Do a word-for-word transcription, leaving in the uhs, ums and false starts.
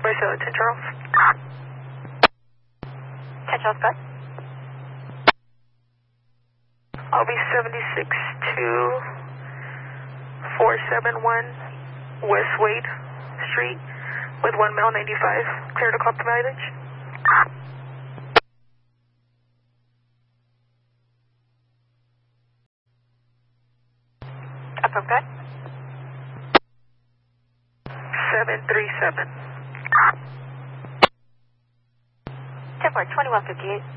by seven, ten Charles. ten Charles, go. I'll be seventy-six two four seven one West Wade Street with one mile ninety-five. Clear to clock the mileage. Affirm, good. seven three seven. ten four, twenty-one fifty-eight.